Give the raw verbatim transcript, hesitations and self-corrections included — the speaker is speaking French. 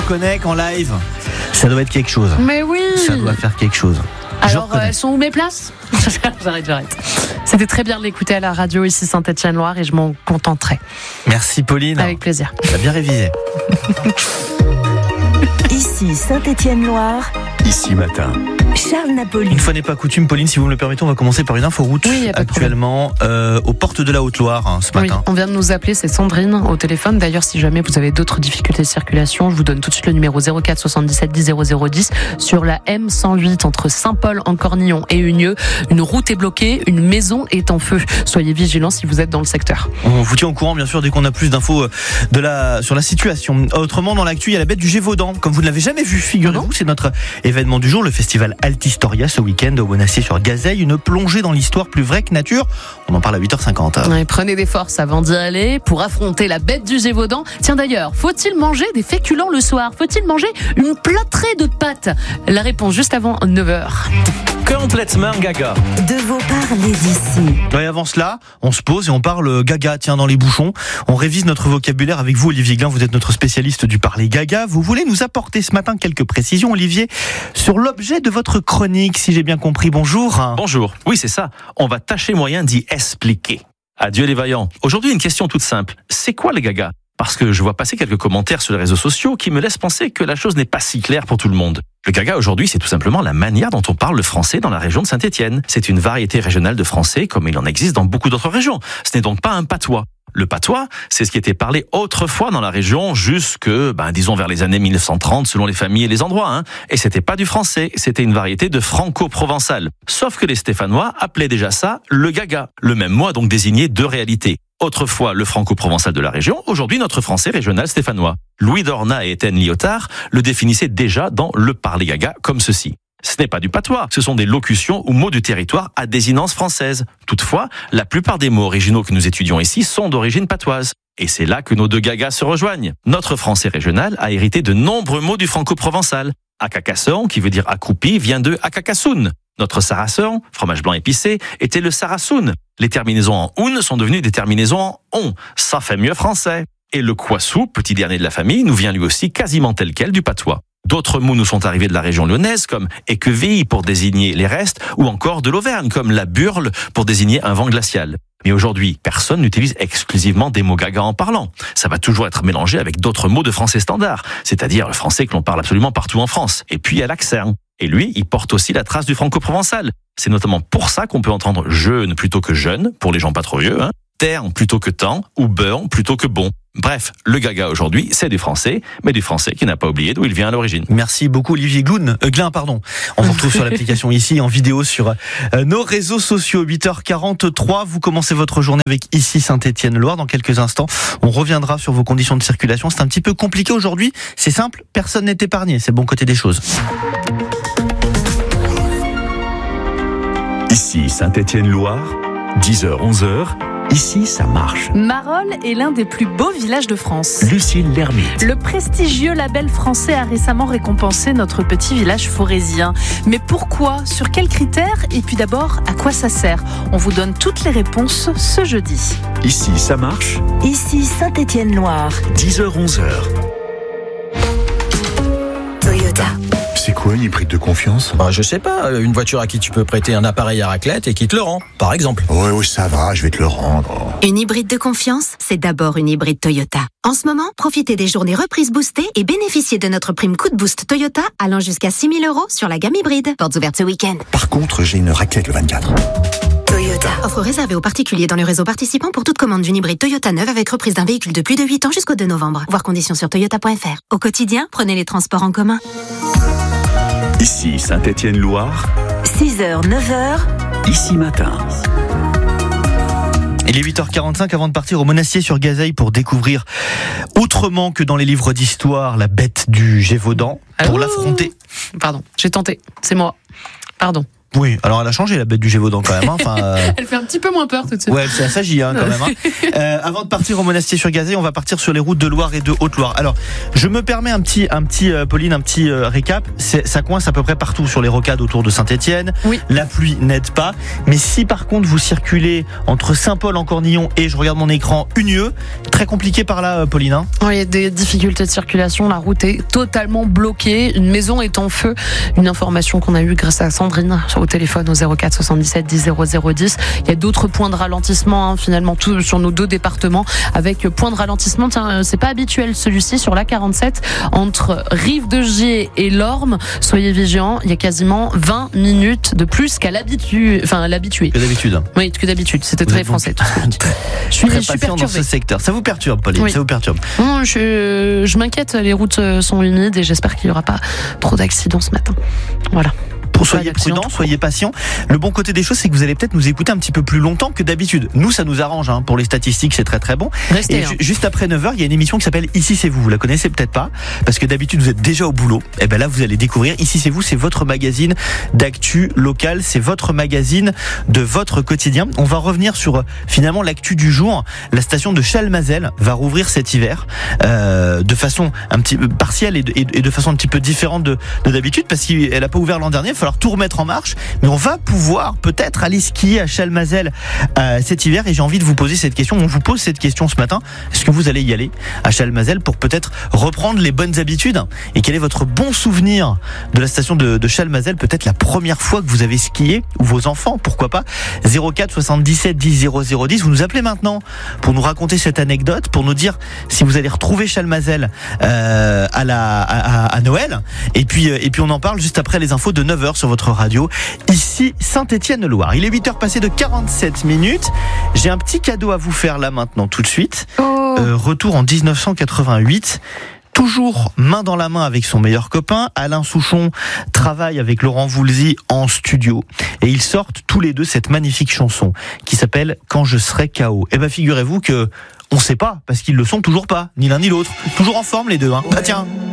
reconnais qu'en live, ça doit être quelque chose. Mais oui. Ça doit faire quelque chose. Alors, euh, elles sont où mes places ? J'arrête, j'arrête. C'était très bien de l'écouter à la radio ici Saint-Étienne-Loire et je m'en contenterai. Merci Pauline. Avec plaisir. Tu as bien révisé. Ici Saint-Étienne-Loire. Ici Matin. Charles Napoli. Une fois n'est pas coutume, Pauline, si vous me le permettez, on va commencer par une inforoute. Oui, actuellement euh, aux portes de la Haute-Loire hein, ce matin. Oui, on vient de nous appeler, c'est Sandrine au téléphone. D'ailleurs, si jamais vous avez d'autres difficultés de circulation, je vous donne tout de suite le numéro zéro quatre soixante-dix-sept dix zéro zéro dix sur la M cent huit entre Saint-Paul en Cornillon et Unieux. Une route est bloquée, une maison est en feu. Soyez vigilants si vous êtes dans le secteur. On vous tient au courant, bien sûr, dès qu'on a plus d'infos de la sur la situation. Autrement, dans l'actu, il y a la bête du Gévaudan. Comme vous ne l'avez jamais vu, figurez-vous, c'est notre événement du jour, le festival Altistoria ce week-end au Bonacier-sur-Gazeille. Une plongée dans l'histoire plus vraie que nature. On en parle à huit heures cinquante. Ouais, prenez des forces avant d'y aller pour affronter la bête du Gévaudan. Tiens d'ailleurs, faut-il manger des féculents le soir ? Faut-il manger une plâtrée de pâtes ? La réponse juste avant neuf heures. Complètement gaga. De vos parler d'ici. Et avant cela, on se pose et on parle gaga, tiens, dans les bouchons. On révise notre vocabulaire avec vous, Olivier Glin. Vous êtes notre spécialiste du parler gaga. Vous voulez nous apporter ce matin quelques précisions, Olivier, sur l'objet de votre chronique, si j'ai bien compris. Bonjour. Bonjour. Oui, c'est ça. On va tâcher moyen d'y expliquer. Adieu les vaillants. Aujourd'hui, une question toute simple. C'est quoi les gagas ? Parce que je vois passer quelques commentaires sur les réseaux sociaux qui me laissent penser que la chose n'est pas si claire pour tout le monde. Le gaga aujourd'hui, c'est tout simplement la manière dont on parle le français dans la région de Saint-Étienne. C'est une variété régionale de français comme il en existe dans beaucoup d'autres régions. Ce n'est donc pas un patois. Le patois, c'est ce qui était parlé autrefois dans la région jusque, ben, disons vers les années mille neuf cent trente selon les familles et les endroits. Hein. Et c'était pas du français, c'était une variété de franco-provençal. Sauf que les Stéphanois appelaient déjà ça le gaga. Le même mot a donc désigné deux réalités. Autrefois le franco-provençal de la région, aujourd'hui notre français régional stéphanois. Louis Dorna et Étienne Lyotard le définissaient déjà dans le parler gaga comme ceci. Ce n'est pas du patois, ce sont des locutions ou mots du territoire à désinence française. Toutefois, la plupart des mots originaux que nous étudions ici sont d'origine patoise. Et c'est là que nos deux gagas se rejoignent. Notre français régional a hérité de nombreux mots du franco-provençal. Acacasson, qui veut dire accroupi, vient de acacassoun. Notre sarrasin, fromage blanc épicé, était le sarrassoun. Les terminaisons en oun sont devenues des terminaisons en on. Ça fait mieux français. Et le kwasou, petit dernier de la famille, nous vient lui aussi quasiment tel quel du patois. D'autres mots nous sont arrivés de la région lyonnaise, comme équeville pour désigner les restes, ou encore de l'Auvergne, comme la burle pour désigner un vent glacial. Mais aujourd'hui, personne n'utilise exclusivement des mots gaga en parlant. Ça va toujours être mélangé avec d'autres mots de français standard, c'est-à-dire le français que l'on parle absolument partout en France. Et puis il y a l'accent. Et lui, il porte aussi la trace du franco-provençal. C'est notamment pour ça qu'on peut entendre jeune plutôt que jeune, pour les gens pas trop vieux, hein, terre plutôt que temps, ou beurre plutôt que bon. Bref, le gaga aujourd'hui, c'est du français, mais du français qui n'a pas oublié d'où il vient à l'origine. Merci beaucoup Olivier Glin, euh, Glin pardon. On se retrouve sur l'application ici, en vidéo sur euh, nos réseaux sociaux. huit heures quarante-trois, vous commencez votre journée avec Ici Saint-Étienne-Loire. Dans quelques instants, on reviendra sur vos conditions de circulation. C'est un petit peu compliqué aujourd'hui, c'est simple, personne n'est épargné, c'est le bon côté des choses. Ici Saint-Étienne-Loire, dix heures onze heures. Ici, ça marche. Marolles est l'un des plus beaux villages de France. Lucille Lermite. Le prestigieux label français a récemment récompensé notre petit village forésien. Mais pourquoi ? Sur quels critères ? Et puis d'abord, à quoi ça sert ? On vous donne toutes les réponses ce jeudi. Ici, ça marche. Ici Saint-Étienne-Loire. dix heures onze heures. Toyota. C'est quoi une hybride de confiance ? Bah, je sais pas, une voiture à qui tu peux prêter un appareil à raclette et qui te le rend, par exemple. Ouais, ouais, ça va, je vais te le rendre. Une hybride de confiance, c'est d'abord une hybride Toyota. En ce moment, profitez des journées reprises boostées et bénéficiez de notre prime coup de boost Toyota allant jusqu'à six mille euros sur la gamme hybride. Portes ouvertes ce week-end. Par contre, j'ai une raclette le vingt-quatre. Toyota. Offre réservée aux particuliers dans le réseau participant pour toute commande d'une hybride Toyota neuve avec reprise d'un véhicule de plus de huit ans jusqu'au deux novembre. Voir conditions sur toyota point f r. Au quotidien, prenez les transports en commun. Ici Saint-Étienne-Loire. six heures, neuf heures. Ici Matin. Il est huit heures quarante-cinq avant de partir au Bonacier-sur-Gazeille pour découvrir autrement que dans les livres d'histoire la bête du Gévaudan pour Allô l'affronter. Pardon, j'ai tenté, c'est moi. Pardon. Oui, alors elle a changé la bête du Gévaudan quand même. Hein. Enfin, euh... Elle fait un petit peu moins peur tout de suite. Ouais, elle s'agit hein, quand même. Hein. Euh, avant de partir au Monastier-sur-Gazet, on va partir sur les routes de Loire et de Haute-Loire. Alors, je me permets un petit, un petit, euh, Pauline, un petit euh, récap. C'est, ça coince à peu près partout sur les rocades autour de Saint-Étienne. Oui. La pluie n'aide pas. Mais si par contre vous circulez entre Saint-Paul-en-Cornillon et, je regarde mon écran, Unieux, très compliqué par là, euh, Pauline. Hein. Oui, il y a des difficultés de circulation. La route est totalement bloquée. Une maison est en feu. Une information qu'on a eue grâce à Sandrine au téléphone au zéro quatre soixante-dix-sept dix zéro zéro dix. Il y a d'autres points de ralentissement hein, finalement tout sur nos deux départements avec point de ralentissement. Tiens, c'est pas habituel celui-ci sur l'A quarante-sept entre Rive-de-Gier et Lorme. Soyez vigilants. Il y a quasiment vingt minutes de plus qu'à l'habitude, enfin l'habitué. Que d'habitude. Oui, que d'habitude. C'était très français. Tout ce que je dis. Je suis, très je suis patient dans perturbée. ce secteur. Ça vous perturbe, Pauline. Oui. Ça vous perturbe. Non, je, je m'inquiète. Les routes sont humides et j'espère qu'il n'y aura pas trop d'accidents ce matin. Voilà. Soyez prudents, soyez patients. Le bon côté des choses, c'est que vous allez peut-être nous écouter un petit peu plus longtemps que d'habitude. Nous, ça nous arrange hein, pour les statistiques, c'est très très bon. Restez, Et hein. ju- juste après neuf heures, il y a une émission qui s'appelle Ici c'est vous. Vous la connaissez peut-être pas, parce que d'habitude vous êtes déjà au boulot. Et ben là, vous allez découvrir Ici c'est vous, c'est votre magazine d'actu local, c'est votre magazine de votre quotidien. On va revenir sur euh, finalement l'actu du jour. La station de Chalmazel va rouvrir cet hiver euh, de façon un petit peu partielle et de, et de façon un petit peu différente de, de d'habitude, parce qu'elle a pas ouvert l'an dernier. Il va falloir tout remettre en marche, mais on va pouvoir peut-être aller skier à Chalmazel euh, cet hiver. Et j'ai envie de vous poser cette question. On vous pose cette question ce matin. Est-ce que vous allez y aller à Chalmazel pour peut-être reprendre les bonnes habitudes? Et quel est votre bon souvenir de la station de, de Chalmazel? Peut-être la première fois que vous avez skié, ou vos enfants, pourquoi pas? zéro quatre soixante-dix-sept dix zéro zéro dix. Vous nous appelez maintenant pour nous raconter cette anecdote, pour nous dire si vous allez retrouver Chalmazel euh, à, la, à, à Noël. Et puis, et puis on en parle juste après les infos de neuf heures sur votre radio. Ici Saint-Étienne-Loire. Il est huit heures passées de quarante-sept minutes. J'ai un petit cadeau à vous faire là maintenant tout de suite. Oh. Euh, retour en dix-neuf cent quatre-vingt-huit. Toujours main dans la main avec son meilleur copain, Alain Souchon travaille avec Laurent Voulzy en studio et ils sortent tous les deux cette magnifique chanson qui s'appelle Quand je serai K O. Et ben figurez-vous que on sait pas parce qu'ils le sont toujours pas, ni l'un ni l'autre, toujours en forme les deux. Hein. Bah tiens.